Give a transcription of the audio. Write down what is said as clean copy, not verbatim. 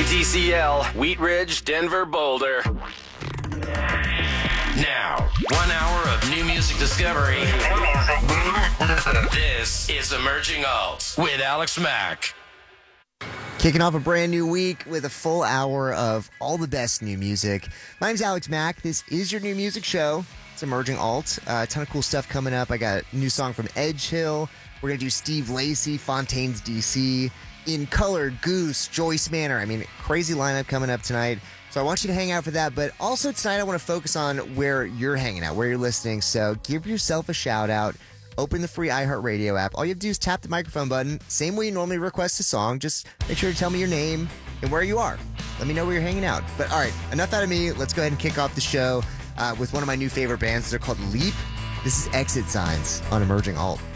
DCL, Wheat Ridge, Denver, Boulder. Now, 1 hour of new music discovery. This is Emerging Alt with Alex Mack. Kicking off a brand new week with a full hour of all the best new music. My name's Alex Mack. This is your new music show. It's Emerging Alt. A ton of cool stuff coming up. I got a new song from Edge Hill. We're going to do Steve Lacy, Fontaines DC, In Color, Goose, Joyce Manor. I mean, crazy lineup coming up tonight. So I want you to hang out for that. But also tonight I want to focus on where you're hanging out, where you're listening. So give yourself a shout out. Open the free iHeartRadio app. All you have to do is tap the microphone button. Same way you normally request a song. Just make sure to tell me your name and where you are. Let me know where you're hanging out. But all right, enough out of me. Let's go ahead and kick off the show with one of my new favorite bands. They're called Leap. This is Exit Signs on Emerging Alt.